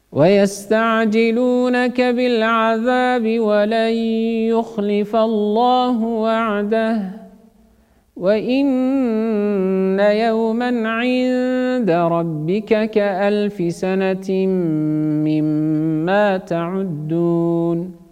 ويستعجلونك بالعذاب ولن يخلف الله وعده وإن يوما عند ربك كألف سنة مما تعدون